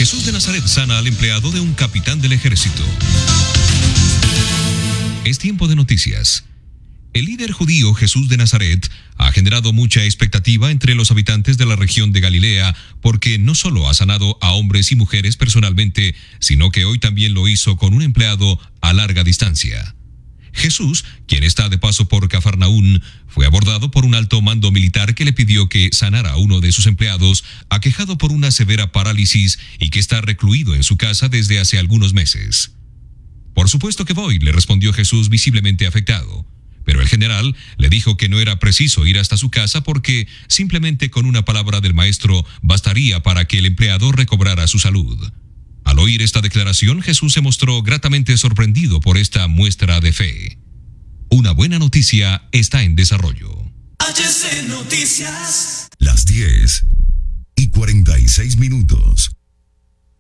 Jesús de Nazaret sana al empleado de un capitán del ejército. Es tiempo de noticias. El líder judío Jesús de Nazaret ha generado mucha expectativa entre los habitantes de la región de Galilea porque no solo ha sanado a hombres y mujeres personalmente, sino que hoy también lo hizo con un empleado a larga distancia. Jesús, quien está de paso por Cafarnaún, fue abordado por un alto mando militar que le pidió que sanara a uno de sus empleados, aquejado por una severa parálisis y que está recluido en su casa desde hace algunos meses. Por supuesto que voy, le respondió Jesús visiblemente afectado. Pero el general le dijo que no era preciso ir hasta su casa porque simplemente con una palabra del maestro bastaría para que el empleado recobrara su salud. Al oír esta declaración, Jesús se mostró gratamente sorprendido por esta muestra de fe. Una buena noticia está en desarrollo. HC Noticias. Las 10:46.